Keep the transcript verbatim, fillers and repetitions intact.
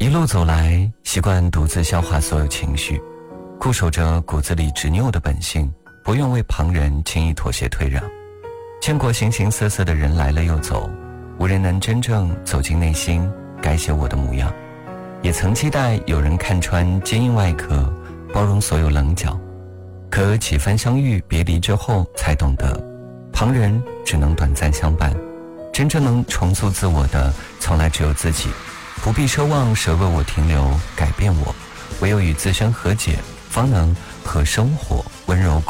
一路走来，习惯独自消化所有情绪，固守着骨子里执拗的本性，不愿为旁人轻易妥协退让。见过形形色色的人来了又走，无人能真正走进内心，改写我的模样。也曾期待有人看穿坚硬外壳，包容所有棱角，可几番相遇别离之后，才懂得旁人只能短暂相伴，真正能重塑自我的从来只有自己。不必奢望谁为我停留改变我，唯有与自身和解，方能和生活温柔